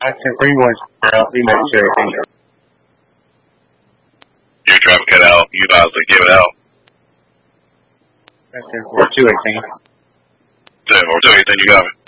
I can bring one out. We make sure everything. Your driver cut out. You about to give it out. That's 10-4, 218. 10-4, 218, you got me.